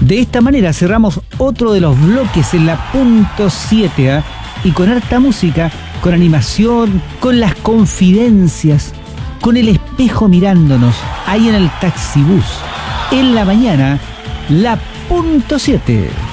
De esta manera cerramos otro de los bloques en la punto 7, y con harta música, con animación, con las confidencias, con el espejo mirándonos, ahí en el taxibús, en la mañana, la punto 7.